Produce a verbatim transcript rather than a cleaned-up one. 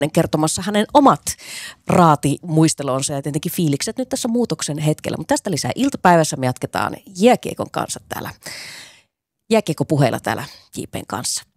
kertomassa hänen omat raatimuistelonsa ja tietenkin fiilikset nyt tässä muutoksen hetkellä. Mutta tästä lisää iltapäivässä me jatketaan jääkiekon kanssa täällä, jääkiekkopuheilla täällä J P:n kanssa.